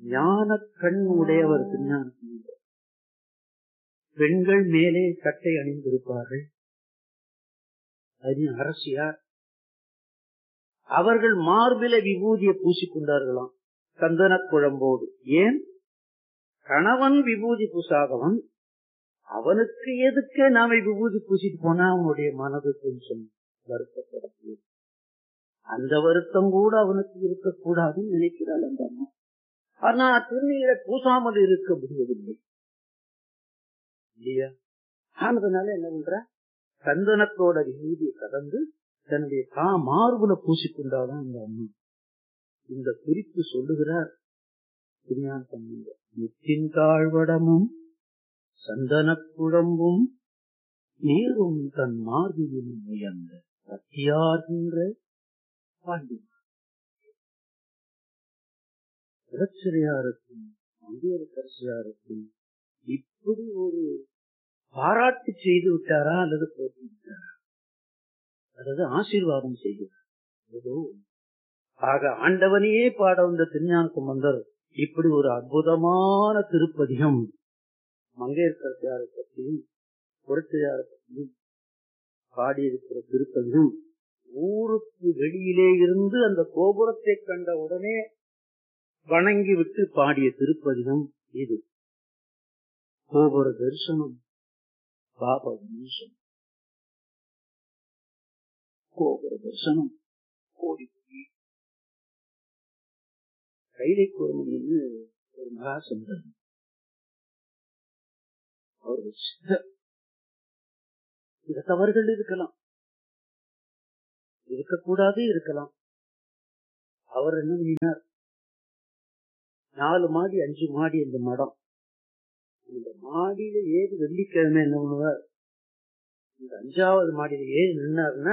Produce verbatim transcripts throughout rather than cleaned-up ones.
ஞான கண் உடையவர் திருஞான சம்பந்தர். பெண்கள் மேலே சட்டை அணிந்திருப்பார்கள். அது அரசியார். அவர்கள் மார்பில விபூதியை பூசிக்கொண்டார்களாம் சந்தன குழம்போடு. ஏன்? கணவன் விபூதி பூசாதவன், அவனுக்கு எதுக்கு நாம விபூதி பூசிட்டு போனா அவனுடைய மனது கொஞ்சம் வருத்தப்படக்கூடிய அந்த வருத்தம் கூட அவனுக்கு இருக்கக்கூடாதுன்னு நினைக்கிறாள் அந்த அம்மா. ஆனா திருநீரை பூசாமல் இருக்க முடியவில்லை இல்லையா? ஆனதுனால என்ன பண்ற, சந்தனத்தோட விபூதியை கடந்து தன்னுடைய கா மார்புல பூசிக்கொண்டாதான் அந்த அம்மா. இந்த குறிப்பு சொல்லுகிறார் திருஞான சம்பந்தர். முத்தின் தாழ்வடமும் சந்தன குழம்பும் நீரும் தன் மார்பில் உயர்ந்த சத்தியார்கின்ற பாண்டியன். இளச்சிறையாருக்கும் மங்கையர்க்கரசியாருக்கும் இப்படி ஒரு பாராட்டு செய்து விட்டாரா அல்லது போட்டு விட்டாரா? அதாவது ஆசீர்வாதம் செய்கிறார். ஆக ஆண்டவனையே பாட வந்த திருஞான சம்பந்தர் இப்படி ஒரு அற்புதமான திருப்பதிகம் மங்கையர்க்கரசியாரை பற்றியும் புரட்சியாரை பற்றியும் பாடியிருக்கிற திருப்பதிகம் ஊருக்கு வெளியிலே இருந்து அந்த கோபுரத்தை கண்ட உடனே வணங்கி விட்டு பாடிய திருப்பதிகம் இது. கோபுர தரிசனம் பாப விமோசனம். கோபுர தரிசனம் கோடி கைலை கோர்மன் என்று ஒரு மகா சந்தர். அவர்கள் சில தவறுகள் இருக்கலாம், இருக்கக்கூடாது இருக்கலாம். அவர் என்ன பண்ணினார், நாலு மாடி அஞ்சு மாடி இந்த மடம், இந்த மாடியில ஏறி வெள்ளிக்கிழமை என்ன பண்ணுவார், இந்த அஞ்சாவது மாடியில ஏறி நின்னாருன்னா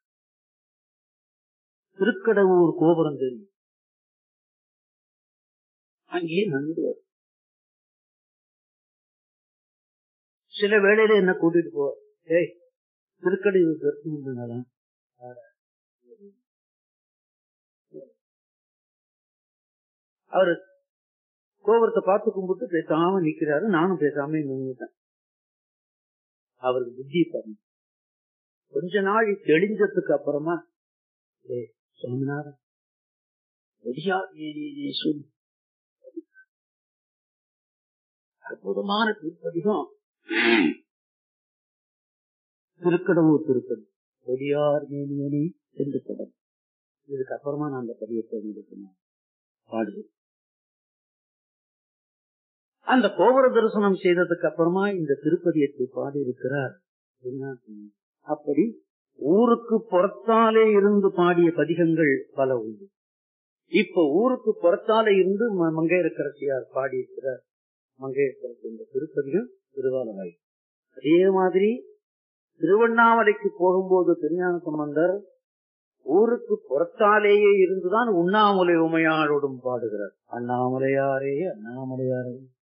திருக்கடவுர் கோபுரம் தெரியும், அங்கேயே நன்றுவார். சில வேளையில என்ன கூட்டிட்டு போவார், ஏய் திருக்கடையூர் தரிசனம். அவரு கோபுரத்தை பார்த்து கும்பிட்டு பேசாம நிக்கிறாரு, நானும் பேசாம நின்றுட்டேன். அவருக்கு புத்தி பாருங்க. கொஞ்ச நாள் தெளிஞ்சதுக்கு அப்புறமா ஏ சுவாமிநாதன் அற்புதமான திருப்பதிகம் திருக்கடவுர் திருப்பதி கொடியார் மேனியணி என்று படம். இதுக்கு அப்புறமா நான் அந்த பதியத்தை பாடுவேன். அந்த கோபுர தரிசனம் செய்ததுக்கு அப்புறமா இந்த திருப்பதியத்தை பாடி இருக்கிறார். அப்படி ஊருக்கு புறத்தாலே இருந்து பாடிய பதிகங்கள் பல உண்டு. இப்ப ஊருக்கு புறத்தாலே இருந்து மங்கையர்க்கரசியார் பாடி இருக்கிறார். மங்கையர்க்கரசி இந்த திருப்பதிகம் திருவாலவாய். அதே மாதிரி திருவண்ணாமலைக்கு போகும்போது திருஞான சம்பந்தர் ஊருக்கு புறத்தாலேயே இருந்துதான் உண்ணாமலை உமையாளோடும் பாடுகிறார். அண்ணாமலையாரே அண்ணாமலையாரே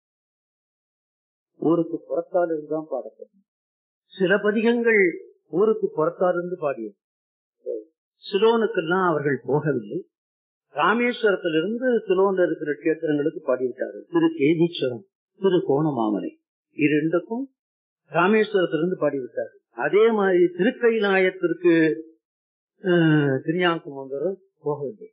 ஊருக்கு புறத்தால் இருந்துதான் பாடப்படும். சில பதிகங்கள் ஊருக்கு புறத்தால் இருந்து பாடியது. சிலோனுக்கெல்லாம் அவர்கள் போகவில்லை. ராமேஸ்வரத்திலிருந்து சிலோன்ல இருக்கிற கேத்திரங்களுக்கு பாடிவிட்டார்கள். திரு கேதீஸ்வரம், திரு கோணமாமலை இரண்டுக்கும் ராமேஸ்வரத்திலிருந்து பாடிவிட்டார்கள். அதே மாதிரி திருக்கைலாயத்திற்கு திருஞான சம்பந்தர் போகவில்லை.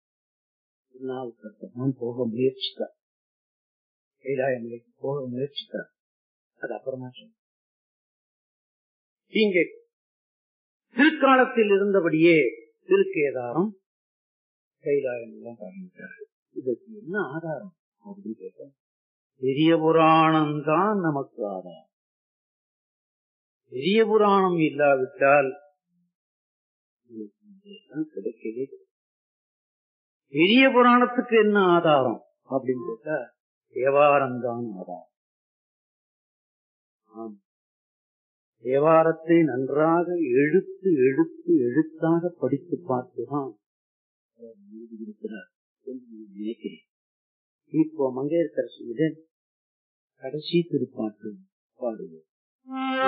போக முயற்சித்தார், கைலாய நிலைக்கு போக முயற்சித்தார். அது அப்புறமா இங்கே திருக்காலத்தில் இருந்தபடியே திருக்கேதாரம் கைலாயம் எல்லாம் பாடிவிட்டார்கள். இதற்கு என்ன ஆதாரம் அப்படின்னு கேட்ட பெரிய புராணம் தான் நமக்கு ஆதாரம். பெரிய புராணம் இல்லாவிட்டால் கிடைக்கவே. பெரிய புராணத்துக்கு என்ன ஆதாரம் அப்படின்னு கேட்டா தேவாரம் தான் ஆதாரம். ஆம், தேவாரத்தை நன்றாக எழுத்து எழுத்து எழுத்தாக படித்து பார்த்துதான் இருக்கிறார் என்று நினைக்கிறேன். இப்போ மங்கையர்க்கரசியுடன் கடைசி திருப்பாட்டு பாடுவோம்.